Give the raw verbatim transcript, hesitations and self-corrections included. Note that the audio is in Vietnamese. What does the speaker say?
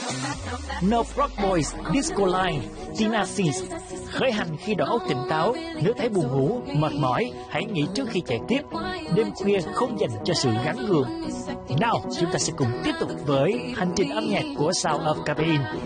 No Frog Boys, Disco Line, Tina Seas. Khởi hành khi đầu óc tỉnh táo, nếu thấy buồn ngủ, mệt mỏi, hãy nghỉ trước khi chạy tiếp. Đêm khuya không dành cho sự gắng gượng. Nào, chúng ta sẽ cùng tiếp tục với hành trình âm nhạc của Sound of Caffeine.